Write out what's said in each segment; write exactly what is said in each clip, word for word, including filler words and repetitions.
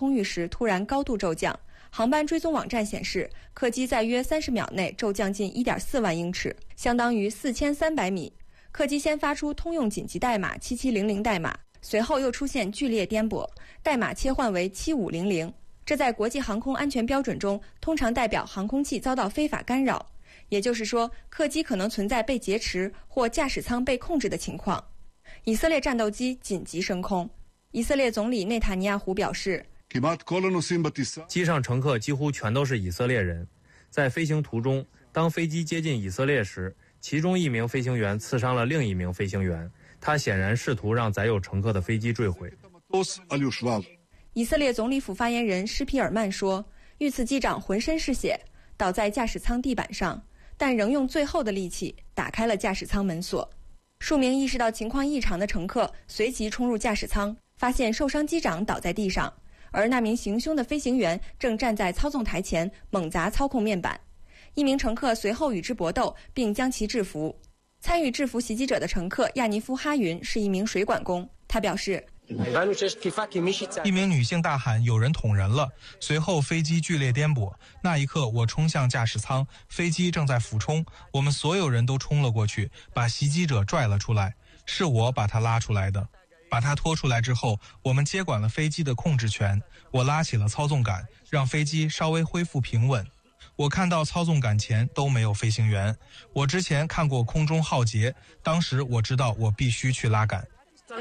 空域时突然高度骤降。航班追踪网站显示，客机在约三十秒内骤降近 一点四万英尺，相当于四千三百米。客机先发出通用紧急代码七七零零代码，随后又出现剧烈颠簸，代码切换为七五零零。这在国际航空安全标准中通常代表航空器遭到非法干扰，也就是说，客机可能存在被劫持或驾驶舱被控制的情况。以色列战斗机紧急升空。以色列总理内塔尼亚胡表示， 机上乘客几乎全都是以色列人。在飞行途中，当飞机接近以色列时，其中一名飞行员刺伤了另一名飞行员，他显然试图让载有乘客的飞机坠毁。 以色列总理府发言人施皮尔曼说，遇刺机长浑身是血，倒在驾驶舱地板上，但仍用最后的力气打开了驾驶舱门锁。数名意识到情况异常的乘客随即冲入驾驶舱，发现受伤机长倒在地上，而那名行凶的飞行员正站在操纵台前猛砸操控面板。一名乘客随后与之搏斗，并将其制服。参与制服袭击者的乘客亚尼夫哈云是一名水管工，他表示， 一名女性大喊有人捅人了，随后飞机剧烈颠簸，那一刻我冲向驾驶舱，飞机正在俯冲，我们所有人都冲了过去，把袭击者拽了出来，是我把他拉出来的。把他拖出来之后，我们接管了飞机的控制权，我拉起了操纵杆，让飞机稍微恢复平稳。我看到操纵杆前都没有飞行员，我之前看过空中浩劫，当时我知道我必须去拉杆。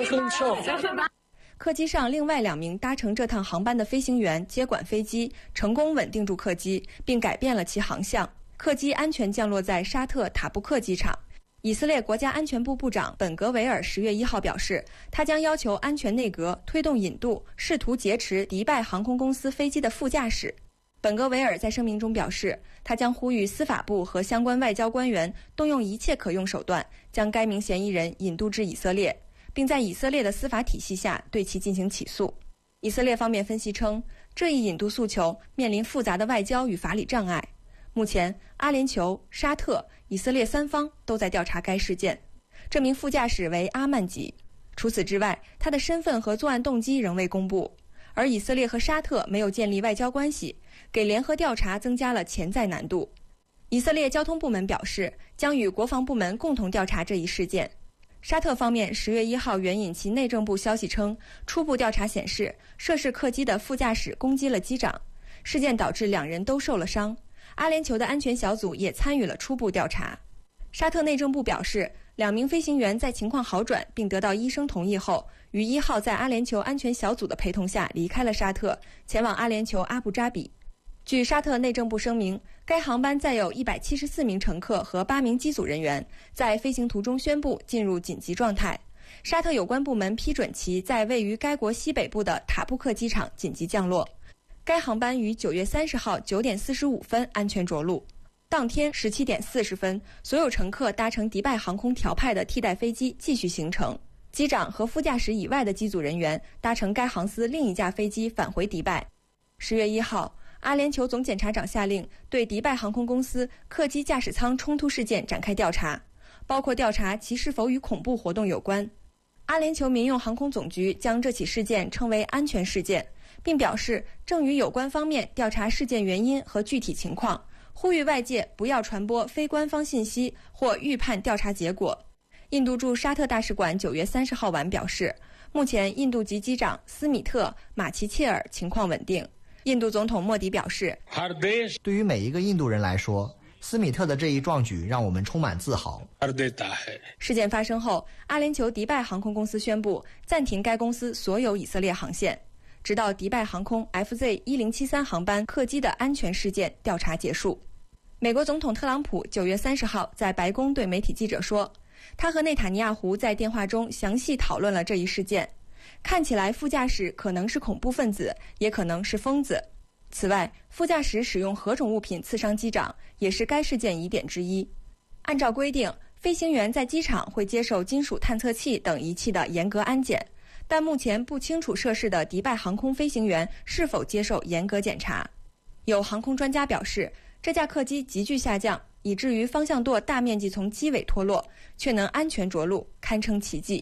客机上另外两名搭乘这趟航班的飞行员接管飞机，成功稳定住客机，并改变了其航向。客机安全降落在沙特塔布克机场。以色列国家安全部部长本格维尔十月一号表示，他将要求安全内阁推动引渡试图劫持迪拜航空公司飞机的副驾驶。本格维尔在声明中表示，他将呼吁司法部和相关外交官员动用一切可用手段，将该名嫌疑人引渡至以色列，并在以色列的司法体系下对其进行起诉。以色列方面分析称，这一引渡诉求面临复杂的外交与法理障碍。目前，阿联酋、沙特、以色列三方都在调查该事件。这名副驾驶为阿曼吉，除此之外，他的身份和作案动机仍未公布。而以色列和沙特没有建立外交关系，给联合调查增加了潜在难度。以色列交通部门表示，将与国防部门共同调查这一事件。沙特方面十月一号援引其内政部消息称，初步调查显示，涉事客机的副驾驶攻击了机长，事件导致两人都受了伤。阿联酋的安全小组也参与了初步调查。沙特内政部表示，两名飞行员在情况好转并得到医生同意后，于一号在阿联酋安全小组的陪同下离开了沙特，前往阿联酋阿布扎比。据沙特内政部声明，该航班载有一百七十四名乘客和八名机组人员，在飞行途中宣布进入紧急状态。沙特有关部门批准其在位于该国西北部的塔布克机场紧急降落。该航班于九月三十号九点四十五分安全着陆。当天十七点四十分，所有乘客搭乘迪拜航空调派的替代飞机继续行程。机长和副驾驶以外的机组人员搭乘该航司另一架飞机返回迪拜。十月一号，阿联酋总检察长下令对迪拜航空公司客机驾驶舱冲突事件展开调查，包括调查其是否与恐怖活动有关。阿联酋民用航空总局将这起事件称为安全事件，并表示正与有关方面调查事件原因和具体情况，呼吁外界不要传播非官方信息或预判调查结果。印度驻沙特大使馆九月三十号晚表示，目前印度籍机长斯米特·马奇切尔情况稳定。印度总统莫迪表示， 对于每一个印度人来说，斯米特的这一壮举让我们充满自豪。 事件发生后，阿联酋迪拜航空公司宣布暂停该公司所有以色列航线，直到迪拜航空 F Z 一零七三航班客机的安全事件调查结束。美国总统特朗普九月三十号在白宫对媒体记者说，他和内塔尼亚胡在电话中详细讨论了这一事件，看起来副驾驶可能是恐怖分子，也可能是疯子。此外，副驾驶使用何种物品刺伤机长也是该事件疑点之一。按照规定，飞行员在机场会接受金属探测器等仪器的严格安检，但目前不清楚涉事的迪拜航空飞行员是否接受严格检查。有航空专家表示，这架客机急剧下降，以至于方向舵大面积从机尾脱落，却能安全着陆，堪称奇迹。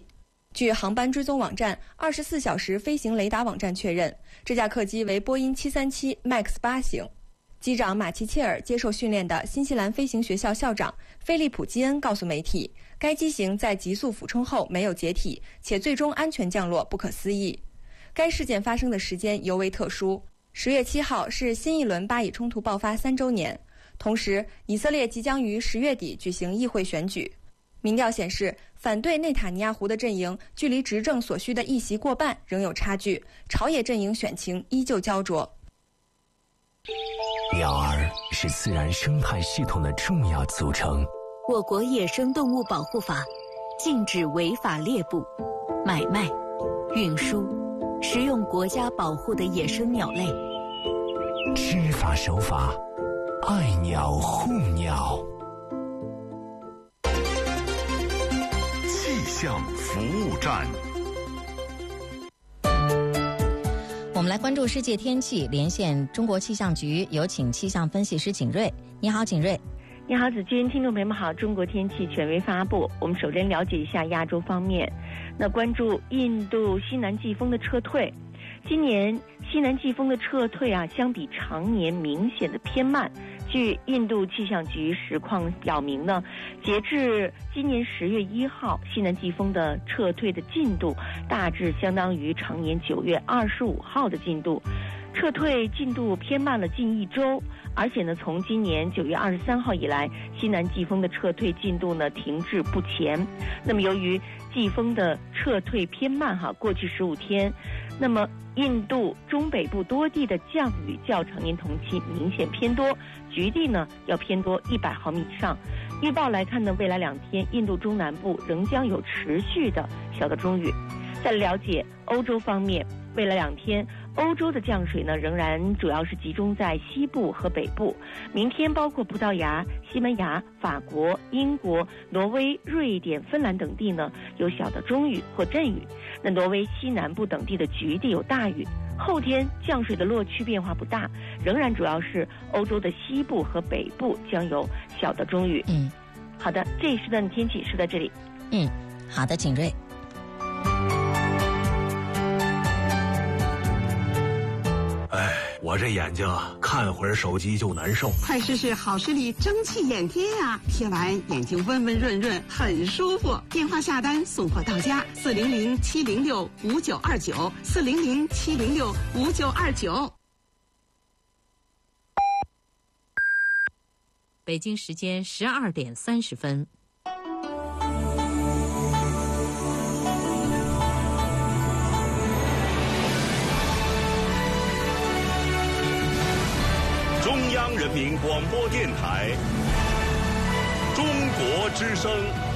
据航班追踪网站二十四小时飞行雷达网站确认，这架客机为波音七三七 MAX 八型。机长马奇切尔接受训练的新西兰飞行学校校长菲利普基恩告诉媒体，该机型在急速俯冲后没有解体，且最终安全降落不可思议。该事件发生的时间尤为特殊，十月七号是新一轮巴以冲突爆发三周年，同时以色列即将于十月底举行议会选举。民调显示，反对内塔尼亚胡的阵营距离执政所需的一席过半仍有差距，朝野阵营选情依旧焦灼。 鸟儿是自然生态系统的重要组成。 我国野生动物保护法禁止违法猎捕、买卖、运输、食用国家保护的野生鸟类。 知法守法，爱鸟护鸟。 气象服务站。 我们来关注世界天气，连线中国气象局，有请气象分析师景瑞。你好，景瑞。 你好，子君，听众朋友们好。中国天气权威发布，我们首先了解一下亚洲方面。那关注印度西南季风的撤退，今年西南季风的撤退啊，相比常年明显的偏慢。据印度气象局实况表明呢，截至今年十月一号，西南季风的撤退的进度大致相当于常年九月二十五号的进度，撤退进度偏慢了近一周。而且呢，从今年九月二十三号以来，西南季风的撤退进度呢停滞不前。那么由于季风的撤退偏慢哈，过去十五天，那么印度中北部多地的降雨较常年同期明显偏多，局地呢要偏多一百毫米以上。预报来看呢，未来两天印度中南部仍将有持续的小到中雨。再了解欧洲方面，未来两天欧洲的降水呢仍然主要是集中在西部和北部。明天包括葡萄牙、西班牙、法国、英国、挪威、瑞典、芬兰等地呢有小的中雨或阵雨。那挪威西南部等地的局地有大雨。后天降水的落区变化不大，仍然主要是欧洲的西部和北部将有小的中雨。 嗯， 好的，这一时段的天气是在这里。 嗯，好的，景瑞。 哎，我这眼睛啊，看会儿手机就难受。 快试试好视力蒸汽眼贴啊，贴完眼睛温温润润，很舒服。电话下单送货到家，四零零七零六五九二九，四零零七零六五九二九。 北京时间十二点三十分。 中央人民广播电台，中国之声。